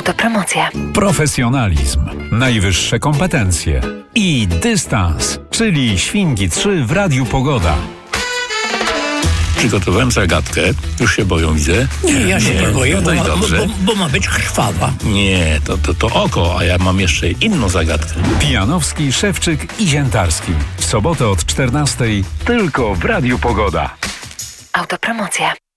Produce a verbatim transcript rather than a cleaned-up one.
Autopromocja. Profesjonalizm, najwyższe kompetencje i dystans, czyli Świnki trzy w Radiu Pogoda. Przygotowałem zagadkę. Już się boją, widzę. Nie, ja się nie boję, no bo, i ma, dobrze. bo, bo ma być krwawa. Nie, to, to, to oko, a ja mam jeszcze inną zagadkę. Pijanowski, Szewczyk i Ziętarski. W sobotę od czternastej tylko w Radiu Pogoda. Autopromocja.